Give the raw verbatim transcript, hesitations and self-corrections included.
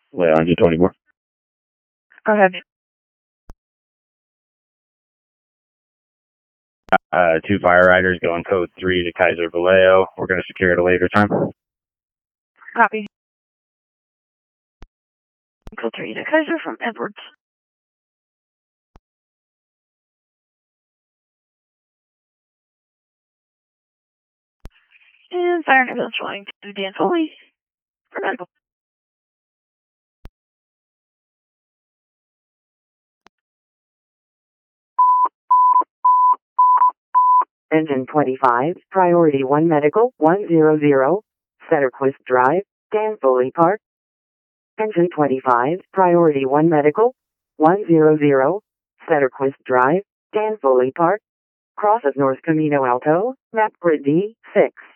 Lay on to twenty-four. Go ahead. Uh, two fire riders going code three to Kaiser Vallejo. We're going to secure at a later time. Copy. Code three to Kaiser from Edwards. And fire and ambulance flying to Dan Foley for medical. Engine twenty-five, Priority one Medical, one hundred, Setterquist Drive, Dan Foley Park. Engine twenty-five, Priority one Medical, one hundred, Setterquist Drive, Dan Foley Park. Crosses North Camino Alto, map grid D, six.